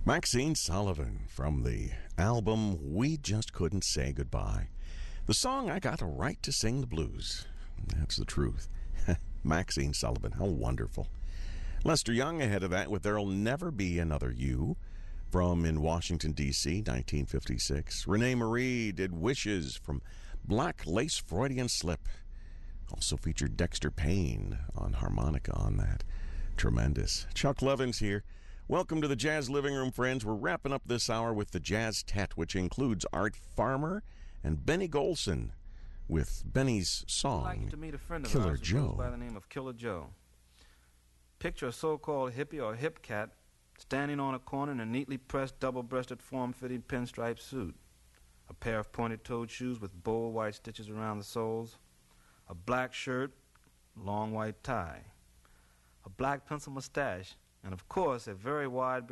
Maxine Sullivan from the album We Just Couldn't Say Goodbye. The song I Got a Right to Sing the Blues. That's the truth. Maxine Sullivan, how wonderful. Lester Young ahead of that with There'll Never Be Another You from In Washington, D.C., 1956. Renee Marie did Wishes from Black Lace Freudian Slip. Also featured Dexter Payne on harmonica on that. Tremendous. Chuck Levins here. Welcome to the Jazz Living Room, friends. We're wrapping up this hour with the Jazz Tet, which includes Art Farmer and Benny Golson with Benny's song, I'd like you to meet a friend of Killer ours who Joe. goes by the name of Killer Joe. Picture a so-called hippie or hip cat standing on a corner in a neatly pressed, double-breasted, form-fitting pinstripe suit, a pair of pointed-toed shoes with bold white stitches around the soles, a black shirt, long white tie, a black pencil mustache, and of course a very wide